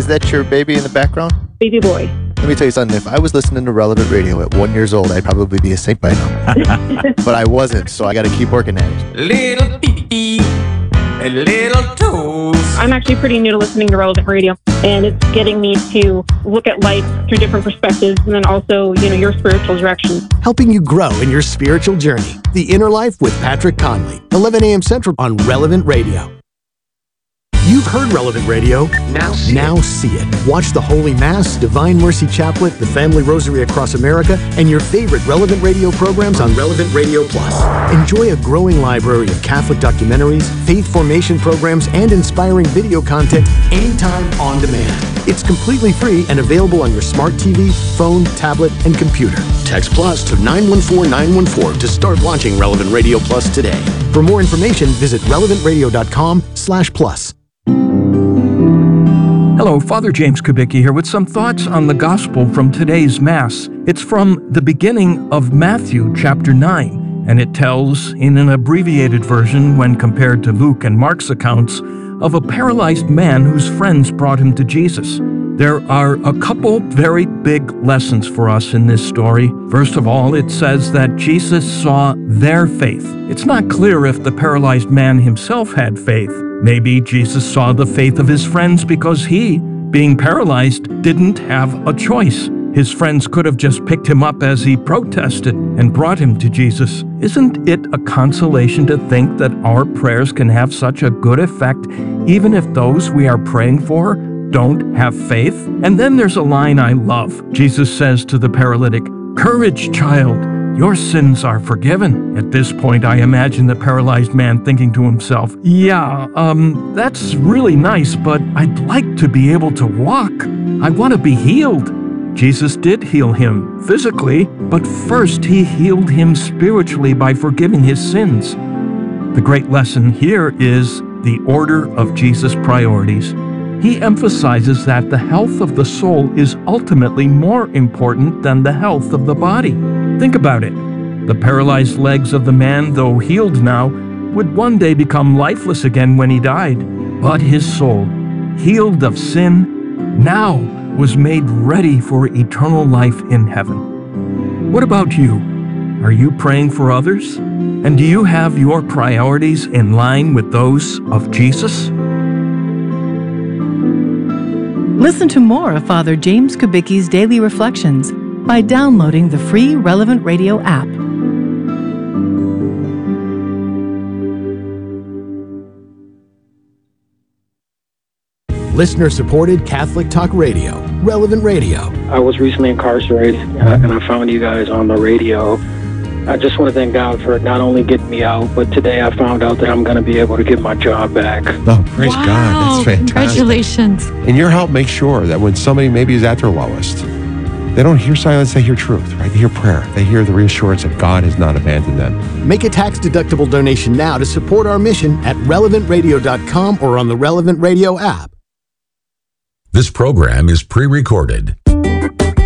Is that your baby in the background? Baby boy. Let me tell you something. If I was listening to Relevant Radio at 1 year old, I'd probably be a saint by now. But I wasn't, so I got to keep working at it. Little pee and little toes. I'm actually pretty new to listening to Relevant Radio, and it's getting me to look at life through different perspectives, and then also, your spiritual direction. Helping you grow in your spiritual journey. The Inner Life with Patrick Conley, 11 a.m. Central on Relevant Radio. You've heard Relevant Radio. Now see it. Watch the Holy Mass, Divine Mercy Chaplet, the Family Rosary Across America, and your favorite Relevant Radio programs on Relevant Radio Plus. Enjoy a growing library of Catholic documentaries, faith formation programs, and inspiring video content anytime on demand. It's completely free and available on your smart TV, phone, tablet, and computer. Text Plus to 914914 to start launching Relevant Radio Plus today. For more information, visit relevantradio.com/plus. Hello, Father James Kubicki here with some thoughts on the Gospel from today's Mass. It's from the beginning of Matthew chapter 9, and it tells, in an abbreviated version when compared to Luke and Mark's accounts, of a paralyzed man whose friends brought him to Jesus. There are a couple very big lessons for us in this story. First of all, it says that Jesus saw their faith. It's not clear if the paralyzed man himself had faith. Maybe Jesus saw the faith of his friends because he, being paralyzed, didn't have a choice. His friends could have just picked him up as he protested and brought him to Jesus. Isn't it a consolation to think that our prayers can have such a good effect even if those we are praying for don't have faith? And then there's a line I love. Jesus says to the paralytic, "Courage, child, your sins are forgiven." At this point, I imagine the paralyzed man thinking to himself, that's really nice, but I'd like to be able to walk. I want to be healed. Jesus did heal him physically, but first he healed him spiritually by forgiving his sins. The great lesson here is the order of Jesus' priorities. He emphasizes that the health of the soul is ultimately more important than the health of the body. Think about it. The paralyzed legs of the man, though healed now, would one day become lifeless again when he died. But his soul, healed of sin, now was made ready for eternal life in heaven. What about you? Are you praying for others? And do you have your priorities in line with those of Jesus? Listen to more of Father James Kubicki's Daily Reflections by downloading the free Relevant Radio app. Listener-supported Catholic Talk Radio, Relevant Radio. I was recently incarcerated, and I found you guys on the radio. I just want to thank God for not only getting me out, but today I found out that I'm going to be able to get my job back. Oh, praise God. That's fantastic. Congratulations. And your help makes sure that when somebody maybe is at their lowest, they don't hear silence, they hear truth, right? They hear prayer. They hear the reassurance that God has not abandoned them. Make a tax-deductible donation now to support our mission at relevantradio.com or on the Relevant Radio app. This program is pre-recorded.